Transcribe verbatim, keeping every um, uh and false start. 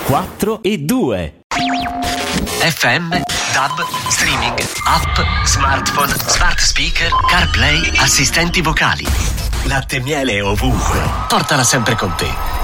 quattro e due. F M, D A B, streaming, app, smartphone, smart speaker, CarPlay, assistenti vocali. Latte e miele ovunque. Portala sempre con te.